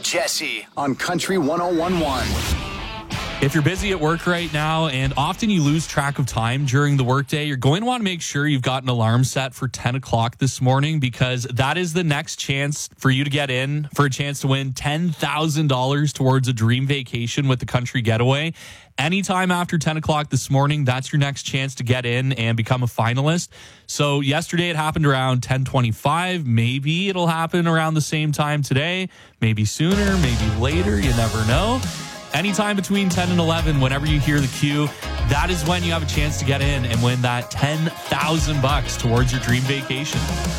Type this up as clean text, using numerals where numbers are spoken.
Jesse on Country 101.1. If you're busy at work right now and often you lose track of time during the workday, you're going to want to make sure you've got an alarm set for 10 o'clock this morning, because that is the next chance for you to get in for a chance to win $10,000 towards a dream vacation with the Country Getaway. Anytime after 10 o'clock this morning, that's your next chance to get in and become a finalist. So yesterday it happened around 10:25. Maybe it'll happen around the same time today. Maybe sooner, maybe later. You never know. Anytime between 10 and 11, whenever you hear the cue, that is when you have a chance to get in and win that $10,000 towards your dream vacation.